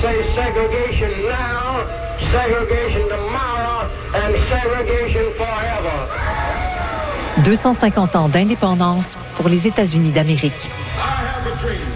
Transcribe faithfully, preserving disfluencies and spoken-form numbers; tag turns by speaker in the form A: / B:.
A: say segregation now, segregation tomorrow, and segregation forever.
B: deux cent cinquante ans d'indépendance pour les États-Unis d'Amérique.
A: I have a dream.